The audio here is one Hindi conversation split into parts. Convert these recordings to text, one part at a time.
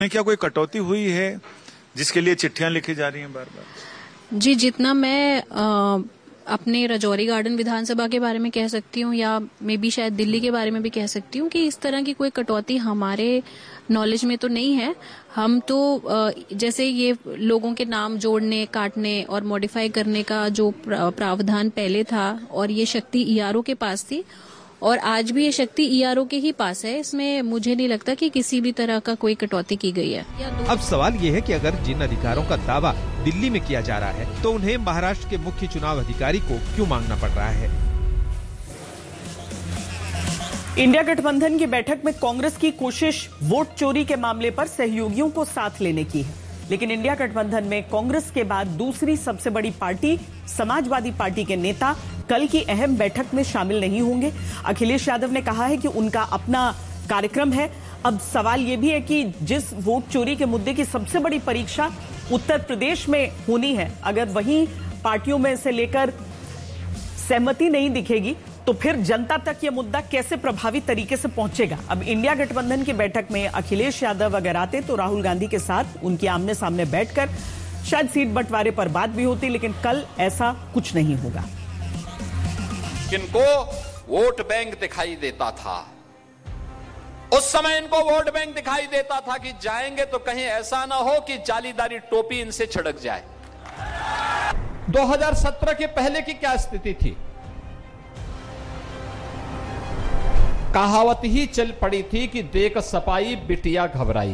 क्या कोई कटौती हुई है जिसके लिए चिट्ठियां लिखी जा रही हैं बार बार? जी, जितना मैं अपने राजौरी गार्डन विधानसभा के बारे में कह सकती हूँ या मे बी शायद दिल्ली के बारे में भी कह सकती हूँ कि इस तरह की कोई कटौती हमारे नॉलेज में तो नहीं है। हम तो जैसे ये लोगों के नाम जोड़ने, काटने और मॉडिफाई करने का जो प्रावधान पहले था और ये शक्ति ईआरओ के पास थी और आज भी ये शक्ति ईआरओ के ही पास है, इसमें मुझे नहीं लगता कि किसी भी तरह का कोई कटौती की गई है। अब सवाल ये है कि अगर जिन अधिकारों का दावा दिल्ली में किया जा रहा है तो उन्हें महाराष्ट्र के मुख्य चुनाव अधिकारी को क्यों मांगना पड़ रहा है? इंडिया गठबंधन की बैठक में कांग्रेस की कोशिश वोट चोरी के मामले पर सहयोगियों को साथ लेने की है, लेकिन इंडिया गठबंधन में कांग्रेस के बाद दूसरी सबसे बड़ी पार्टी समाजवादी पार्टी के नेता कल की अहम बैठक में शामिल नहीं होंगे। अखिलेश यादव ने कहा है कि उनका अपना कार्यक्रम है। अब सवाल यह भी है कि जिस वोट चोरी के मुद्दे की सबसे बड़ी परीक्षा उत्तर प्रदेश में होनी है, अगर वहीं पार्टियों में से लेकर सहमति नहीं दिखेगी तो फिर जनता तक यह मुद्दा कैसे प्रभावी तरीके से पहुंचेगा। अब इंडिया गठबंधन की बैठक में अखिलेश यादव अगर आते तो राहुल गांधी के साथ उनके आमने सामने बैठकर शायद सीट बंटवारे पर बात भी होती, लेकिन कल ऐसा कुछ नहीं होगा। किनको वोट बैंक दिखाई देता था, उस समय इनको वोट बैंक दिखाई देता था कि जाएंगे तो कहीं ऐसा ना हो कि जालीदारी टोपी इनसे छिड़क जाए। 2017 के पहले की क्या स्थिति थी? कहावत ही चल पड़ी थी कि देख सपाई बिटिया घबराई।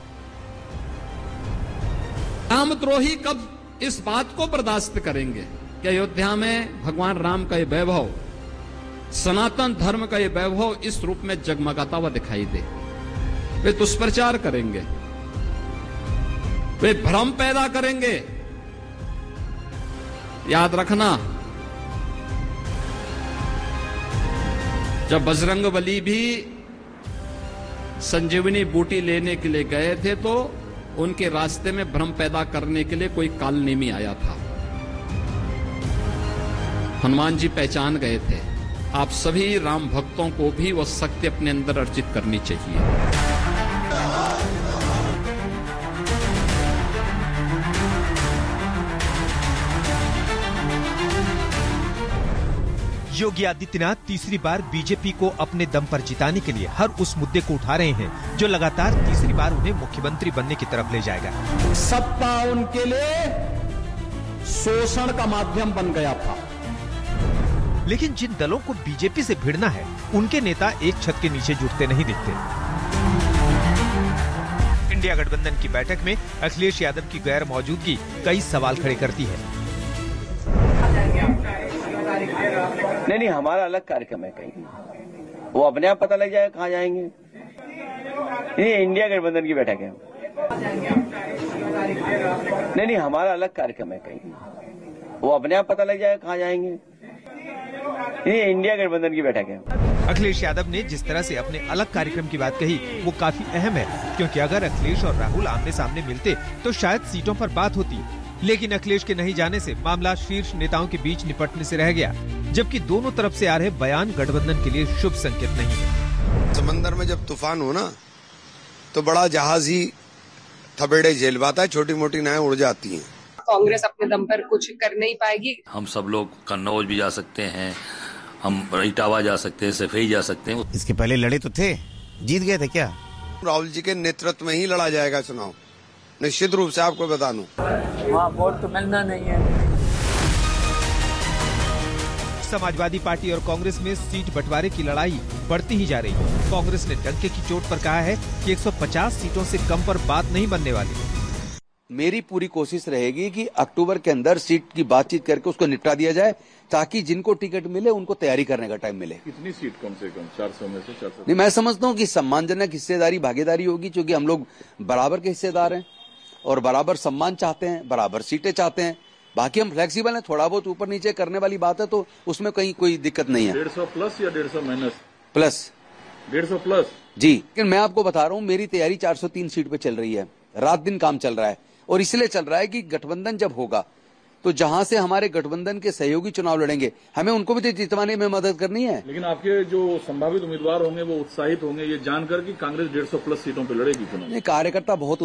रामद्रोही कब इस बात को बर्दाश्त करेंगे कि अयोध्या में भगवान राम का ये वैभव, सनातन धर्म का ये वैभव इस रूप में जगमगाता हुआ दिखाई दे? वे दुष्प्रचार करेंगे, वे भ्रम पैदा करेंगे। याद रखना, जब बजरंगबली भी संजीवनी बूटी लेने के लिए गए थे तो उनके रास्ते में भ्रम पैदा करने के लिए कोई कालनेमी आया था। हनुमान जी पहचान गए थे। आप सभी राम भक्तों को भी वह शक्ति अपने अंदर अर्जित करनी चाहिए। योगी आदित्यनाथ तीसरी बार बीजेपी को अपने दम पर जिताने के लिए हर उस मुद्दे को उठा रहे हैं जो लगातार तीसरी बार उन्हें मुख्यमंत्री बनने की तरफ ले जाएगा। सत्ता उनके लिए शोषण का माध्यम बन गया था। लेकिन जिन दलों को बीजेपी से भिड़ना है उनके नेता एक छत के नीचे जुटते नहीं दिखते। इंडिया गठबंधन की बैठक में अखिलेश यादव की गैर मौजूदगी कई सवाल खड़े करती है। नहीं, हमारा अलग कार्यक्रम है। कहीं वो अपने आप पता लग जाएगा कहाँ जाएंगे। ये इंडिया गठबंधन की बैठक है। नहीं, हमारा अलग कार्यक्रम है। कहीं वो अपने आप पता लग जाएगा कहाँ जाएंगे। ये इंडिया गठबंधन की बैठक है। अखिलेश यादव ने जिस तरह से अपने अलग कार्यक्रम की बात कही वो काफी अहम है, क्योंकि अगर अखिलेश और राहुल आमने सामने मिलते तो शायद सीटों पर बात होती, लेकिन अखिलेश के नहीं जाने से मामला शीर्ष नेताओं के बीच निपटने से रह गया, जबकि दोनों तरफ से आ रहे बयान गठबंधन के लिए शुभ संकेत नहीं है। समंदर में जब तूफान हो ना तो बड़ा जहाज ही थपेड़े झेल पाता है, छोटी मोटी नावें उड़ जाती हैं। कांग्रेस अपने दम पर कुछ कर नहीं पाएगी। हम सब लोग कन्नौज भी जा सकते हैं, हम इटावा जा सकते हैं, सफेई जा सकते हैं। इसके पहले लड़े तो थे, जीत गए थे क्या? राहुल जी के नेतृत्व में ही लड़ा जाएगा चुनाव, निश्चित रूप से आपको बता दूं। वहाँ वोट तो मिलना नहीं है। समाजवादी पार्टी और कांग्रेस में सीट बंटवारे की लड़ाई बढ़ती ही जा रही है। कांग्रेस ने डंके की चोट पर कहा है कि 150 सीटों से कम पर बात नहीं बनने वाली। मेरी पूरी कोशिश रहेगी कि अक्टूबर के अंदर सीट की बातचीत करके उसको निपटा दिया जाए, ताकि जिनको टिकट मिले उनको तैयारी करने का टाइम मिले। कितनी सीट कम से कम? 400 में से 400? नहीं, मैं समझता हूँ कि सम्मानजनक हिस्सेदारी भागीदारी होगी, क्योंकि हम लोग बराबर के हिस्सेदार हैं और बराबर सम्मान चाहते हैं, बराबर सीटें चाहते हैं। बाकी हम फ्लेक्सिबल हैं, थोड़ा बहुत ऊपर नीचे करने वाली बात है तो उसमें कहीं कोई दिक्कत नहीं है। 150 प्लस या 150 माइनस? प्लस। 150 प्लस जी। लेकिन मैं आपको बता रहा हूँ, मेरी तैयारी 403 सीट पे चल रही है, रात दिन काम चल रहा है, और इसलिए चल रहा है कि गठबंधन जब होगा तो जहां से हमारे गठबंधन के सहयोगी चुनाव लड़ेंगे, हमें उनको भी तो जितवाने में मदद करनी है। लेकिन आपके जो संभावित उम्मीदवार होंगे वो उत्साहित होंगे ये जानकर कि कांग्रेस 150 प्लस सीटों पर लड़ेगी चुनाव। कार्यकर्ता बहुत